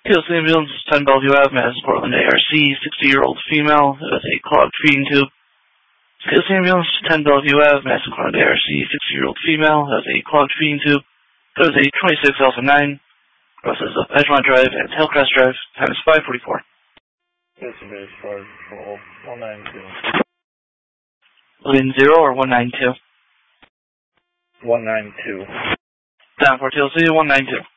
TLC ambulance 10 Bellevue Ave, Madison, Portland, ARC, 60-year-old female with a clogged feeding tube. TLC ambulance 10 Bellevue Ave, Madison, Portland, ARC, 60-year-old female with a clogged feeding tube. There was a 26 Alpha 9, crosses of Edgemont Drive and Hillcrest Drive, time is 5:44. This is base for 192. Loading 0 or 192? 192. Down for TLC 192.